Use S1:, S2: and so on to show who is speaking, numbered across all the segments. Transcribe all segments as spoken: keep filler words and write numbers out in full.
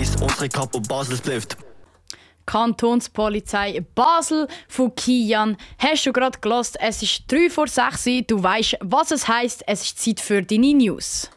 S1: bis unsere Kapo Basel trifft.
S2: Kantonspolizei Basel von Kian. Hast du gerade gehört? Es ist drei vor sechs. Du weißt, was es heisst. Es ist Zeit für deine News.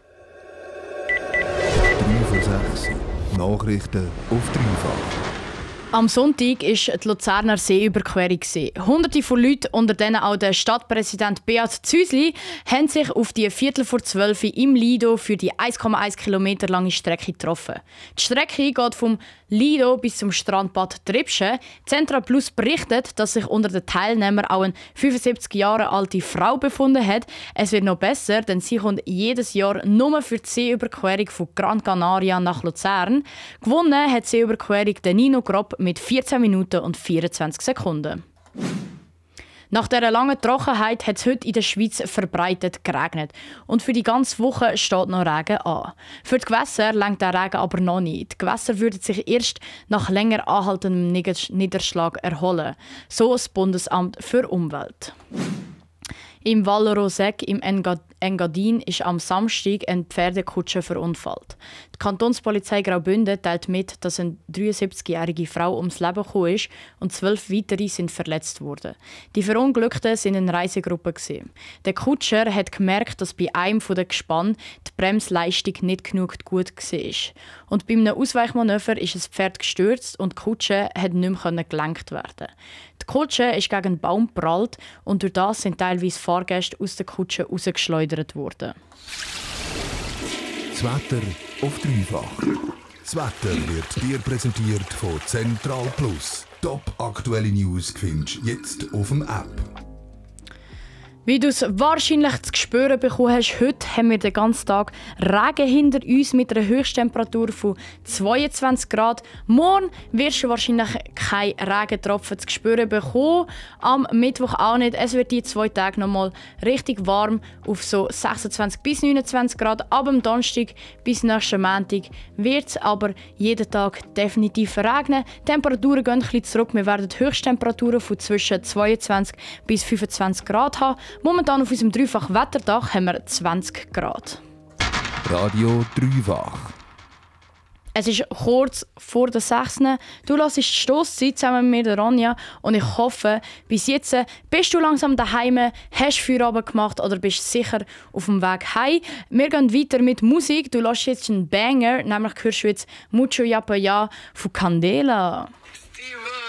S3: drei vor sechs. Nachrichten auf dreifach.
S2: Am Sonntag war die Luzerner Seeüberquerung. Hunderte von Leuten, unter denen auch der Stadtpräsident Beat Züsli, haben sich auf die Viertel vor zwölf im Lido für die eins Komma eins Kilometer lange Strecke getroffen. Die Strecke geht vom Lido bis zum Strandbad Tribschen. Centra Plus berichtet, dass sich unter den Teilnehmern auch eine fünfundsiebzig Jahre alte Frau befunden hat. Es wird noch besser, denn sie kommt jedes Jahr nur für die Seeüberquerung von Gran Canaria nach Luzern. Gewonnen hat die Seeüberquerung der Nino Grob mit vierzehn Minuten und vierundzwanzig Sekunden. Nach dieser langen Trockenheit hat es heute in der Schweiz verbreitet geregnet. Und für die ganze Woche steht noch Regen an. Für die Gewässer reicht der Regen aber noch nicht. Die Gewässer würden sich erst nach länger anhaltendem Niederschlag erholen. So das Bundesamt für Umwelt. Im Val Roseg im Engadin ist am Samstag eine Pferdekutsche verunfallt. Die Kantonspolizei Graubünden teilt mit, dass eine dreiundsiebzigjährige Frau ums Leben gekommen ist und zwölf weitere sind verletzt worden. Die Verunglückten waren in Reisegruppe. Der Kutscher hat gemerkt, dass bei einem der Gespanne die Bremsleistung nicht genug gut war. Und bei einem Ausweichmanöver ist das Pferd gestürzt und die Kutsche hat nicht mehr gelenkt werden. Die Kutsche ist gegen einen Baum geprallt und durch das sind teilweise Fahrgäste aus der Kutsche rausgeschleudert worden.
S3: Das Wetter auf dreifach. Das Wetter wird dir präsentiert von Central Plus. Top aktuelle News findest du jetzt auf dem App.
S2: Wie du es wahrscheinlich zu spüren bekommen hast, heute haben wir den ganzen Tag Regen hinter uns mit einer Höchsttemperatur von zweiundzwanzig Grad. Morgen wirst du wahrscheinlich keine Regentropfen zu spüren bekommen. Am Mittwoch auch nicht. Es wird die zwei Tage noch mal richtig warm auf so sechsundzwanzig bis neunundzwanzig Grad. Ab am Donnerstag bis nächsten Montag wird es aber jeden Tag definitiv regnen. Die Temperaturen gehen ein bisschen zurück. Wir werden Höchsttemperaturen von zwischen zweiundzwanzig bis fünfundzwanzig Grad haben. Momentan auf unserem dreifach Wetterdach haben wir zwanzig Grad.
S3: Radio dreifach.
S2: Es ist kurz vor der sechs. Du hörst die Stosszeit zusammen mit mir, Ronja. Und ich hoffe, bis jetzt bist du langsam daheim, hast Feierabend gemacht oder bist sicher auf dem Weg heim. Wir gehen weiter mit Musik. Du hörst jetzt einen Banger, nämlich hörst du jetzt «Mucho Yappa Ya» von Candela.